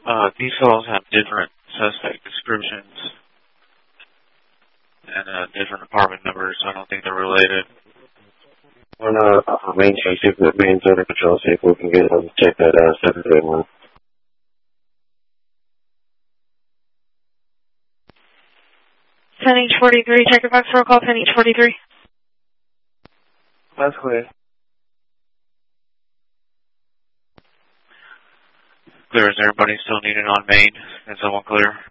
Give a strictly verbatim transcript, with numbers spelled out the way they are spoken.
Uh, these calls have different suspect descriptions and uh, different apartment numbers, so I don't think they're related. On uh, uh, main chase, if the main zone of control, see if we can get them to check that uh, seven three one. ten H forty-three, check your box roll call, ten H forty-three. That's clear. Clear, is everybody still needed on main? Is someone clear?